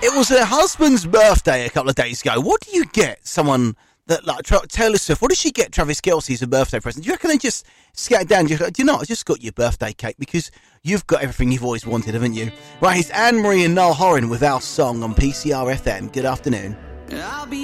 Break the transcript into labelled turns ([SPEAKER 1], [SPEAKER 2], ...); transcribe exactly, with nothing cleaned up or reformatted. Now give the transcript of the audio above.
[SPEAKER 1] It was her husband's birthday a couple of days ago. What do you get someone that, like, Tra- Taylor Swift, what did she get Travis Kelce as a birthday present? Do you reckon they just scat down? Do you, do you know, I just got your birthday cake because you've got everything you've always wanted, haven't you? Right, it's Anne-Marie and Noel Horan with our song on P C R F M. Good afternoon.
[SPEAKER 2] I'll be